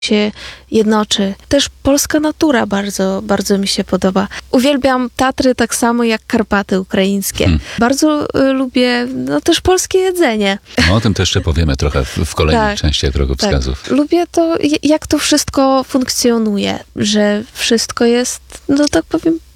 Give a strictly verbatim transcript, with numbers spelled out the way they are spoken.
się jednoczy. Też polska natura bardzo, bardzo mi się podoba. Uwielbiam Tatry tak samo jak Karpaty ukraińskie. Hmm. Bardzo y, lubię no, też polskie jedzenie. No, o tym też jeszcze powiemy trochę w, w kolejnej tak, części drogowskazów. Tak. Lubię to, jak to wszystko funkcjonuje, że wszystko jest, no tak powiem,